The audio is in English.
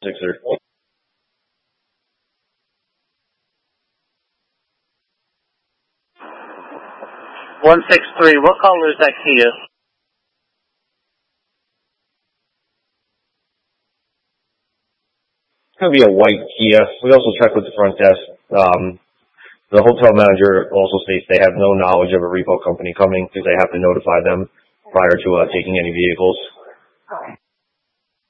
Sixer. 163. What color is that Kia? It's going to be a white Kia. We also checked with the front desk. The hotel manager also states they have no knowledge of a repo company coming because they have to notify them prior to taking any vehicles.